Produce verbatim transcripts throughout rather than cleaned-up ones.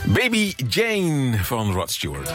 Baby Jane van Rod Stewart.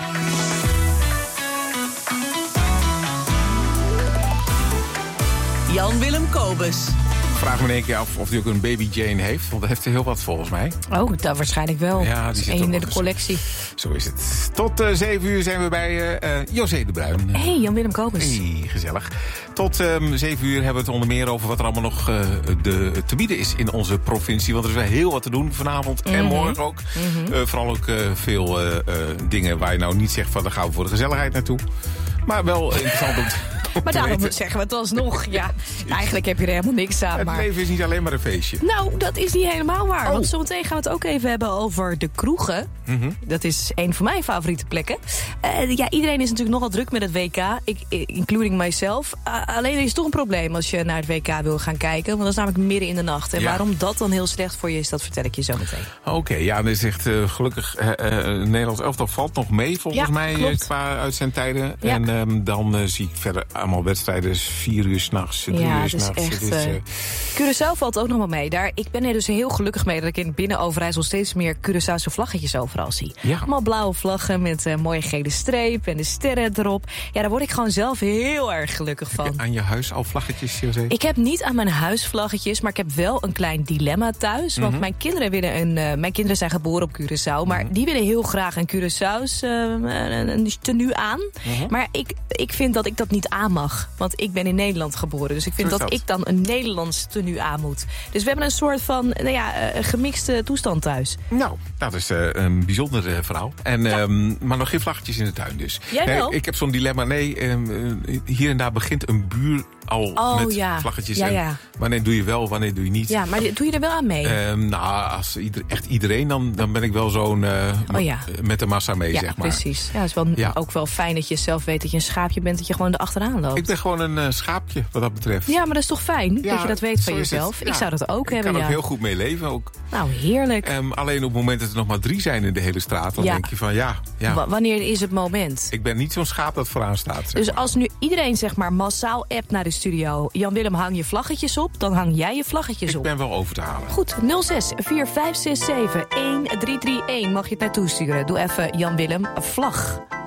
Jan-Willem Kobus. Ik vraag me in één keer af of hij ook een Baby Jane heeft. Want dat heeft hij heel wat volgens mij. Oh, dat waarschijnlijk wel. Ja, die zit Eén in de eens. collectie. Zo is het. Tot uh, zeven uur zijn we bij uh, José de Bruin. Hey, Jan-Willem Kobus. Hey, gezellig. Tot um, zeven uur hebben we het onder meer over wat er allemaal nog uh, de, te bieden is in onze provincie. Want er is wel heel wat te doen vanavond mm-hmm. en morgen ook. Mm-hmm. Uh, vooral ook uh, veel uh, uh, dingen waar je nou niet zegt van, daar gaan we voor de gezelligheid naartoe. Maar wel interessant om Maar daarom zeggen we het alsnog. Ja, eigenlijk heb je er helemaal niks aan. Het maar... leven is niet alleen maar een feestje. Nou, dat is niet helemaal waar. Oh. Want zometeen gaan we het ook even hebben over de kroegen. Mm-hmm. Dat is een van mijn favoriete plekken. Uh, ja, iedereen is natuurlijk nogal druk met het W K. Ik, including myself. Uh, alleen er is toch een probleem als je naar het W K wil gaan kijken. Want dat is namelijk midden in de nacht. En ja. waarom dat dan heel slecht voor je is, dat vertel ik je zo meteen. Oké, okay, ja, dat is echt uh, gelukkig. Uh, uh, Nederlands elftal valt nog mee volgens ja, mij klopt. qua uitzendtijden. Ja. En um, dan uh, zie ik verder allemaal wedstrijden. Vier uur s'nachts, drie ja, uur s'nachts. Echt, dus, uh... Curaçao valt ook nog wel mee. Daar, ik ben er dus heel gelukkig mee dat ik in binnen Overijssel steeds meer Curaçaose vlaggetjes overal zie. Ja. Allemaal blauwe vlaggen met uh, mooie gele streep en de sterren erop. Ja, daar word ik gewoon zelf heel erg gelukkig van. Heb je aan je huis al vlaggetjes, José? Ik heb niet aan mijn huis vlaggetjes, maar ik heb wel een klein dilemma thuis. Want mm-hmm. mijn kinderen willen een. Uh, mijn kinderen zijn geboren op Curaçao, maar mm-hmm. die willen heel graag een Curaçao's uh, een tenue aan. Mm-hmm. Maar ik, ik vind dat ik dat niet aan mag. Want ik ben in Nederland geboren. Dus ik vind dat, dat ik dan een Nederlands tenue aan moet. Dus we hebben een soort van nou ja, uh, gemixte toestand thuis. Nou, dat is uh, een bijzonder uh, verhaal. En, ja. um, maar nog geen vlaggetjes in de tuin dus. Jij wel? Nee, ik heb zo'n dilemma. Nee, um, hier en daar begint een buur al oh, met ja. vlaggetjes. Ja, en ja. Wanneer doe je wel, wanneer doe je niet. Ja, maar doe je er wel aan mee? Um, nou, als ieder, echt iedereen, dan, dan ben ik wel zo'n uh, oh, ja. met de massa mee, ja, zeg maar. Precies. Ja, het is wel, ja. ook wel fijn dat je zelf weet dat je een schaapje bent, dat je gewoon erachteraan loopt. Ik ben gewoon een uh, schaapje, wat dat betreft. Ja, maar dat is toch fijn, ja, dat je dat weet van jezelf. Ja. Ik zou dat ook ik hebben, Ik kan ja. ook heel goed mee leven ook. Nou, heerlijk. Um, alleen op het moment dat er nog maar drie zijn in de hele straat, dan ja. denk je van ja, ja. W- wanneer is het moment? Ik ben niet zo'n schaap dat vooraan staat. Zeg dus maar. als nu iedereen zeg maar massaal appt naar de studio, Jan-Willem, hang je vlaggetjes op, dan hang jij je vlaggetjes ik op. Ik ben wel over te halen. Goed, nul zes vier vijf zes zeven een drie drie een mag je het naartoe sturen. Doe even Jan-Willem, vlag.